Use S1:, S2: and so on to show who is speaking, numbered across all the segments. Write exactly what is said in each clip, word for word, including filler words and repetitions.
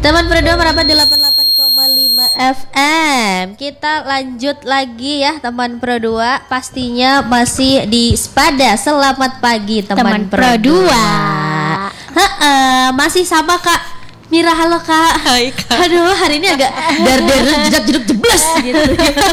S1: Teman berdua merapat di delapan puluh delapan koma lima F M. Kita lanjut lagi ya teman berdua. Pastinya masih di Spada. Selamat pagi teman, teman berdua. Heeh, masih sama Kak Mira. Halo Kak.
S2: Hai Kak.
S1: Aduh, hari ini agak dar-dar jedak-jeduk jeblas gitu.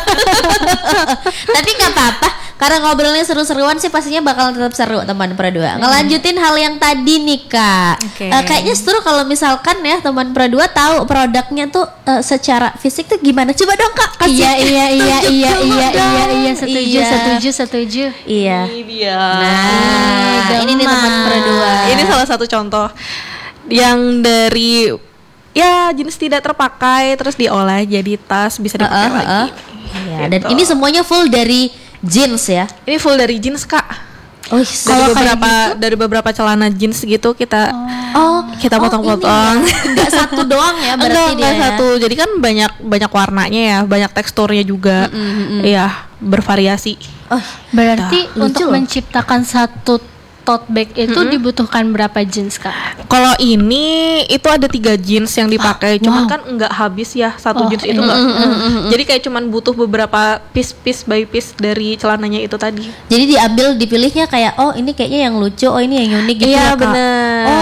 S1: Tapi nggak apa-apa, karena ngobrolnya seru-seruan sih pastinya bakal tetap seru teman berdua. Ngelanjutin hal yang tadi nih Kak. Okay. Uh, kayaknya seru kalau misalkan ya teman berdua tahu produknya tuh uh, secara fisik tuh gimana. Coba dong Kak. Kasih
S3: iya iya iya iya iya iya iya setuju
S1: iya.
S3: setuju setuju.
S1: Iya.
S2: Ini dia.
S1: Nah, ini nih teman berdua.
S2: Ini salah satu contoh yang dari ya jenis tidak terpakai terus diolah jadi tas bisa dipakai uh, uh, lagi. Uh.
S1: Ya, gitu. Dan ini semuanya full dari jeans ya.
S2: Ini full dari jeans Kak.
S1: Oh,
S2: dari beberapa gitu? Dari beberapa celana jeans gitu kita
S1: oh,
S2: kita potong-potong.
S1: Oh, enggak satu doang ya berarti
S2: enggak,
S1: dia.
S2: Enggak satu. Jadi kan banyak banyak warnanya ya, banyak teksturnya juga. Iya, mm-hmm. bervariasi.
S3: Oh, berarti
S1: nah,
S3: untuk menciptakan satu tote bag itu mm-hmm. dibutuhkan berapa jeans Kak?
S2: Kalau ini itu ada tiga jeans yang dipakai,
S3: oh,
S2: cuman
S3: wow.
S2: kan enggak habis ya satu
S3: oh,
S2: jeans itu enggak.
S1: Mm-hmm, mm-hmm.
S2: Jadi kayak cuman butuh beberapa piece piece by piece dari celananya itu tadi.
S1: Jadi diambil dipilihnya kayak oh ini kayaknya yang lucu, oh ini yang unik gitu
S2: iya,
S1: ya Kak.
S2: Bener.
S1: Oh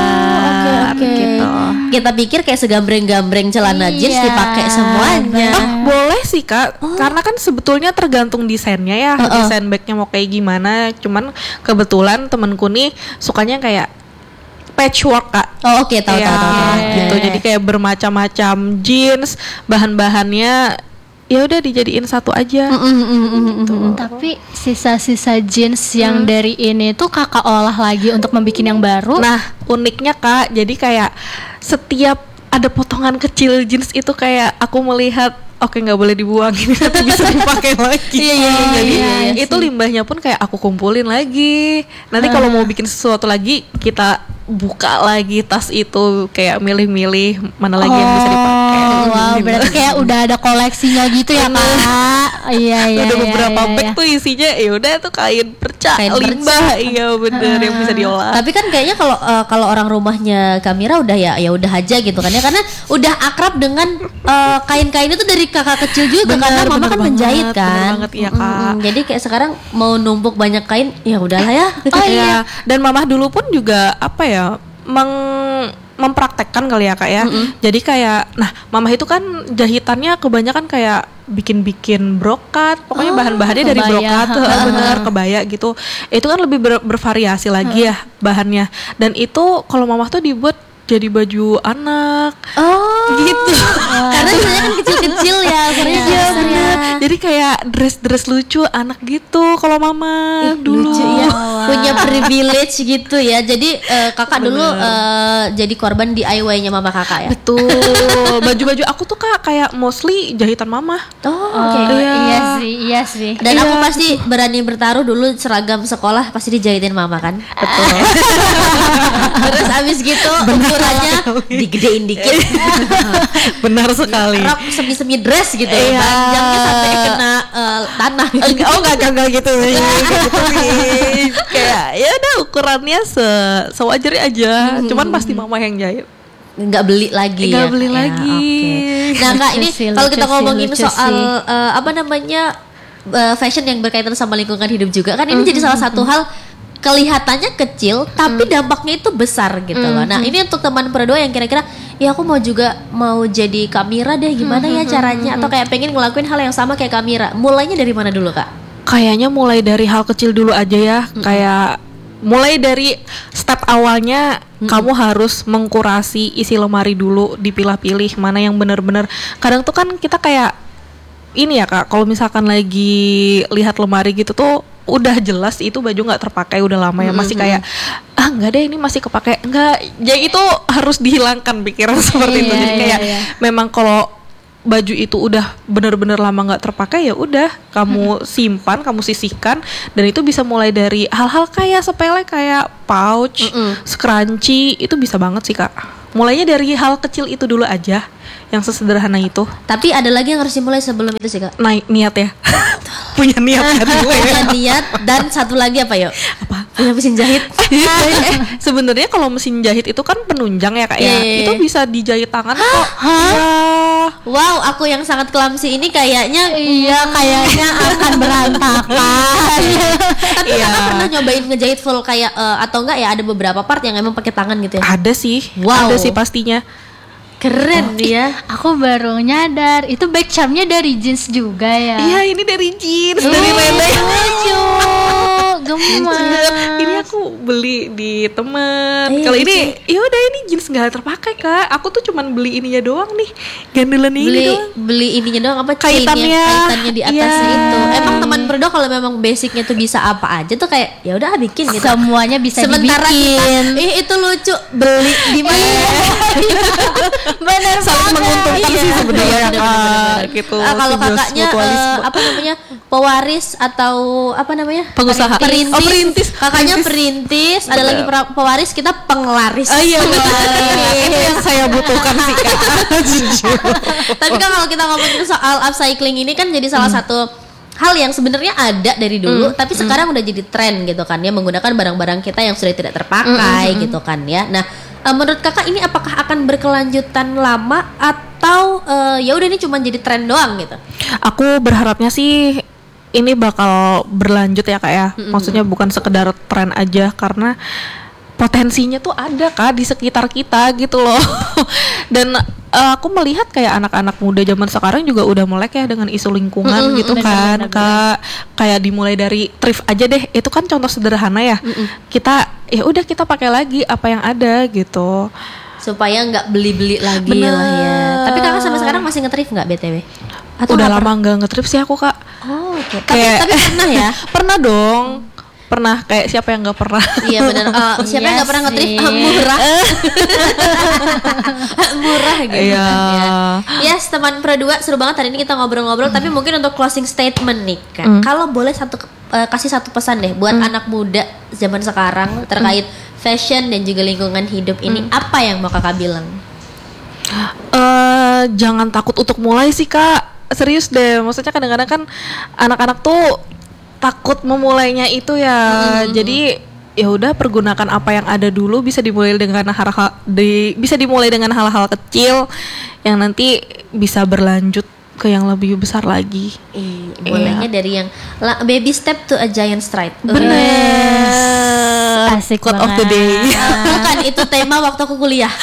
S1: oke okay, oke. Okay.
S2: Gitu.
S1: Kita pikir kayak segambreng-gambreng celana
S3: iya,
S1: jeans dipakai semuanya.
S2: Oh, boleh sih Kak, oh. karena kan sebetulnya tergantung desainnya ya, uh-uh. desain bagnya mau kayak gimana. Cuman kebetulan temenku nih sukanya kayak patchwork Kak.
S1: Oh oke okay, tahu tahu tahu.
S2: Gitu. Jadi kayak bermacam-macam jeans, bahan-bahannya ya udah dijadiin satu aja.
S1: Mm, mm, mm, mm,
S2: gitu.
S3: mm, tapi sisa-sisa jeans yang mm. dari ini tuh Kakak olah lagi untuk membuat yang baru.
S2: Nah uniknya Kak, jadi kayak setiap ada potongan kecil jeans itu kayak aku melihat oke nggak boleh dibuang ini tapi bisa dipakai lagi.
S1: Iya iya iya.
S2: Jadi
S1: iya, iya,
S2: itu
S1: sih.
S2: limbahnya pun kayak aku kumpulin lagi. Nanti uh. kalau mau bikin sesuatu lagi kita buka lagi tas itu kayak milih-milih mana lagi oh, yang bisa dipakai.
S3: Wow, berarti kayak udah ada koleksinya gitu ya Kak. Iya iya.
S2: Udah
S3: iya,
S2: beberapa
S3: iya,
S2: bag
S3: iya.
S2: tuh isinya ya udah tuh kain perca,
S1: kain
S2: limbah, iya bener yang bisa diolah.
S1: Tapi kan kayaknya kalau uh, kalau orang rumahnya Kamira udah ya ya udah aja gitu kan ya, karena udah akrab dengan uh, kain-kain itu dari kakak kecil juga bener, karena mama kan
S2: banget,
S1: menjahit kan.
S2: Bener banget ya Kak.
S1: Mm-hmm. Jadi kayak sekarang mau numpuk banyak kain ya udahlah ya.
S2: Oh iya. Dan mama dulu pun juga apa ya meng mempraktekkan kali ya Kak ya. Mm-hmm. Jadi kayak nah mama itu kan jahitannya kebanyakan kayak bikin-bikin brokat, pokoknya oh, bahan-bahannya dari brokat, bener kebaya gitu. Itu kan lebih ber- bervariasi lagi ya bahannya. Dan itu kalau mama tuh dibuat jadi baju anak. Oh, gitu.
S1: Oh. Karena biasanya kan kecil-kecil ya,
S2: iya ya, bener. Jadi kayak dress-dress lucu anak gitu kalau mama Ih, dulu.
S1: Lucu ya. Wow. Punya privilege gitu ya. Jadi uh, kakak bener. dulu uh, jadi korban D I Y-nya mama kakak ya.
S2: Betul. Baju-baju aku tuh Kak kayak mostly jahitan mama.
S1: Oh, oke. Okay.
S3: Oh, iya. iya sih, iya sih.
S1: Dan
S2: iya.
S1: aku pasti berani bertaruh dulu seragam sekolah pasti dijahitin mama kan. Betul. Terus abis gitu ukurannya digedein dikit.
S2: Benar sekali.
S1: Rok semi-semi dress gitu.
S2: Iya.
S1: Panjangnya sampai kena uh, tanah.
S2: Oh enggak enggak gitu sih. Gitu sih. Kayak ya udah ukurannya se sewajarnya aja. Hmm. Cuman pasti mama yang jahit.
S1: Nggak beli lagi
S2: nggak
S1: ya,
S2: beli
S1: ya,
S2: lagi.
S1: Okay. Nah Kak ini kalau kita ngomongin soal uh, apa namanya uh, fashion yang berkaitan sama lingkungan hidup juga kan ini mm-hmm. jadi salah satu hal kelihatannya kecil tapi mm. dampaknya itu besar gitu mm-hmm. loh. Nah ini untuk teman berdua yang kira-kira ya aku mau juga mau jadi Kamira deh gimana mm-hmm. ya caranya atau kayak pengen ngelakuin hal yang sama kayak Kamira. Mulainya dari mana dulu Kak?
S2: Kayaknya mulai dari hal kecil dulu aja ya. Mm-hmm. Kayak mulai dari step awalnya mm-hmm. kamu harus mengkurasi isi lemari dulu, dipilah-pilih mana yang benar-benar. Kadang tuh kan kita kayak ini ya Kak, kalau misalkan lagi lihat lemari gitu tuh udah jelas itu baju nggak terpakai udah lama ya, masih kayak ah nggak deh ini masih kepake nggak, jadi itu harus dihilangkan pikiran seperti itu. Jadi kayak iya, iya. memang kalau baju itu udah benar-benar lama nggak terpakai ya udah kamu simpan, kamu sisihkan, dan itu bisa mulai dari hal-hal kayak sepele kayak pouch, Mm-mm. scrunchie, itu bisa banget sih Kak. Mulainya dari hal kecil itu dulu aja, yang sesederhana itu.
S1: Tapi ada lagi yang harus dimulai sebelum itu sih Kak.
S2: Naik niat ya. Punya niat ya.
S1: Punya niat dan satu lagi apa yuk?
S2: Apa?
S1: Punya mesin jahit.
S2: eh, sebenarnya kalau mesin jahit itu kan penunjang ya kak ya.
S1: Iya.
S2: Itu bisa dijahit tangan kok.
S3: Hah?
S1: Wow, aku yang sangat clumsy ini kayaknya
S3: Iya, kayaknya akan berantakan.
S1: Tapi
S2: Iya.
S1: kakak pernah nyobain ngejahit full kayak eh, atau enggak ya ada beberapa part yang emang pakai tangan gitu ya?
S2: Ada sih,
S1: Wow.
S2: ada sih pastinya.
S1: Keren dia.
S3: Aku baru nyadar itu back charmnya dari jeans juga ya.
S2: Iya, ini dari jeans, dari Lele.
S3: Lucu, gemes.
S2: Ini aku beli di temen.
S1: Iya,
S2: Kalau
S1: lucu.
S2: ini, ya udah ini jeans nggak terpakai kak. Aku tuh cuman beli ininya doang nih, gandelan ini
S1: Beli
S2: doang.
S1: beli ininya doang apa chainnya,
S2: Kaitannya.
S1: kaitannya di atasnya
S2: Iya.
S1: itu. Emang teman berdua kalau memang basicnya tuh bisa apa aja tuh kayak ya udah bikin gitu.
S3: Semuanya bisa
S1: Sementara
S3: dibikin.
S1: kita, ih itu lucu beli di mana?
S3: Bener
S2: Sangat menguntungkan
S1: Iya,
S2: sih sebenarnya ya
S1: bener,
S2: kak.
S1: bener, bener.
S2: Gitu.
S1: Ah, kalau
S2: Simbiosis
S1: kakaknya
S2: mutualisme.
S1: eh, apa namanya pewaris atau apa namanya
S2: Pengusaha.
S1: perintis,
S2: Oh, perintis.
S1: kakaknya
S2: Perintis.
S1: perintis, ada
S2: Bener.
S1: lagi pera- pewaris, kita penglaris.
S2: Oh iya benar. Itu yang saya butuhkan sih kak. Jujur.
S1: Tapi kan kalau kita ngomongin soal upcycling ini kan jadi salah satu hal yang sebenarnya ada dari dulu, tapi sekarang udah jadi tren gitu kan ya, menggunakan barang-barang kita yang sudah tidak terpakai gitu kan ya. Nah, eh, menurut kakak ini apakah akan berkelanjutan lama atau eh, ya udah ini cuma jadi tren doang gitu?
S2: Aku berharapnya sih ini bakal berlanjut ya kak ya. Maksudnya bukan sekedar tren aja, karena potensinya tuh ada kak di sekitar kita gitu loh. Dan eh, aku melihat kayak anak-anak muda zaman sekarang juga udah melek ya dengan isu lingkungan
S1: Mm-mm,
S2: gitu
S1: benar,
S2: kan
S1: benar,
S2: kak. Kayak dimulai dari thrift aja deh. Itu kan contoh sederhana ya. Kita ya udah kita pakai lagi apa yang ada gitu.
S1: Supaya nggak beli-beli lagi
S2: Bener.
S1: lah ya. Tapi kakak sampai sekarang masih nge-thrift nggak B T W? Atau
S2: Udah
S1: nggak
S2: lama nggak nge-thrift sih aku kak.
S1: Oh, oke. Tapi,
S2: Kayak-
S1: tapi pernah ya?
S2: Pernah dong. Pernah, kayak siapa yang nggak pernah?
S1: Iya benar. Eh, siapa yang
S3: Iya
S1: nggak pernah nge-thrift?
S3: sih.
S1: Ah, murah. Murah gitu
S2: Iya.
S1: kan ya. Yes, teman Pro dua seru banget hari ini kita ngobrol-ngobrol, tapi mungkin untuk closing statement nih kan.
S2: Mm.
S1: Kalau boleh satu eh, kasih satu pesan deh buat anak muda zaman sekarang terkait fashion dan juga lingkungan hidup ini, apa yang mau kakak bilang?
S2: Eh, jangan takut untuk mulai sih kak, serius deh. Maksudnya kadang-kadang kan anak-anak tuh takut memulainya itu ya. Jadi ya udah pergunakan apa yang ada dulu, bisa dimulai dengan hal-hal di, bisa dimulai dengan hal-hal kecil yang nanti bisa berlanjut ke yang lebih besar lagi.
S1: Eh, bolehnya dari yang la- baby step to a giant stride.
S2: Bener.
S3: Asik
S2: Quote of the
S3: banget.
S2: day.
S1: Bukan, itu tema waktu aku kuliah.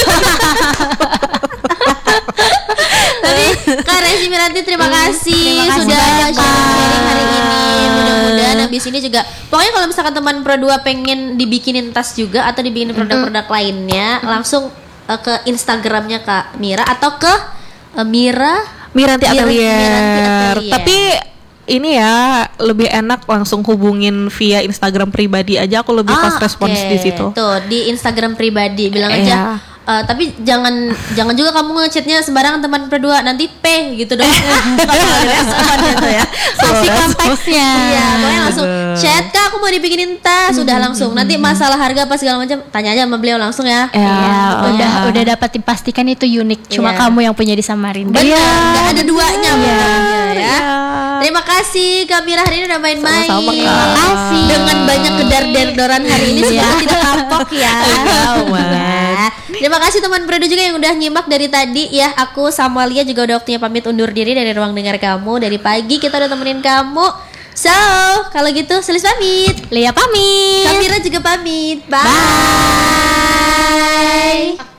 S1: Tapi Kak Resi Miranti terima kasih,
S3: Terima kasih
S1: sudah
S3: banyak, Kak.
S1: sharing hari ini. Mudah-mudahan habis ini juga, pokoknya kalau misalkan teman Pro dua pengen dibikinin tas juga atau dibikinin produk-produk lainnya, langsung eh, ke Instagramnya Kak Mira atau ke eh, Mira
S2: Miranti
S1: Mir-
S2: Atelier.
S1: Miranti Atelier.
S2: Tapi ini ya lebih enak langsung hubungin via Instagram pribadi aja, aku lebih fast respons
S1: oke.
S2: di situ.
S1: Tuh di Instagram pribadi bilang
S2: Iya.
S1: aja. eh, tapi jangan jangan juga kamu ngechatnya sembarangan teman berdua, nanti P gitu dong. Kalau ada respon gitu ya.
S3: Kasih konteksnya.
S1: Iya, pokoknya langsung chat Kak, aku mau dibikinin tas, udah langsung. Nanti masalah harga apa segala macam tanya aja sama beliau langsung ya.
S2: Ya,
S3: Iya,
S2: oh
S3: udah
S2: ya.
S3: udah dapat dipastikan itu unik. Cuma
S1: Iya.
S3: kamu yang punya di Samarinda.
S1: Benar, nggak ada duanya benernya ya.
S2: Iya.
S1: Terima kasih Kak Mira hari ini udah main-main.
S2: Sama-sama, Kak.
S3: Terima kasih.
S1: Dengan banyak kedar-derdoran hari ini semoga tidak kapok ya. Nah, terima kasih teman Prodo juga yang udah nyimak dari tadi ya. Aku sama Lia juga udah waktunya pamit undur diri dari ruang dengar kamu. Dari pagi kita udah temenin kamu. So, kalau gitu Selis pamit.
S3: Lia pamit.
S1: Kak Mira juga pamit. Bye.